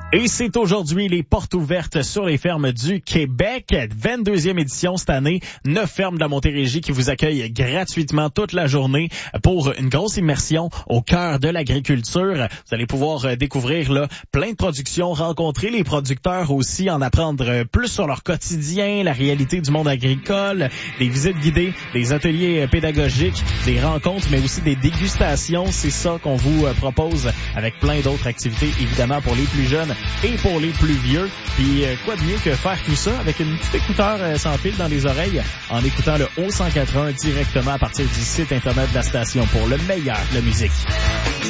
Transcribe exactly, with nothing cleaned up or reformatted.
Et c'est aujourd'hui les portes ouvertes sur les fermes du Québec. vingt-deuxième édition cette année. Neuf fermes de la Montérégie qui vous accueillent gratuitement toute la journée pour une grosse immersion au cœur de l'agriculture. Vous allez pouvoir découvrir là plein de productions, rencontrer les producteurs aussi, en apprendre plus sur leur quotidien, la réalité du monde agricole, des visites guidées, des ateliers pédagogiques, des rencontres, mais aussi des dégustations. C'est ça qu'on vous propose avec plein d'autres activités, évidemment, pour les plus jeunes et pour les plus vieux. Puis euh, quoi de mieux que faire tout ça avec une petite écouteur euh, sans fil dans les oreilles en écoutant le O cent quatre-vingts directement à partir du site internet de la station pour le meilleur de la musique.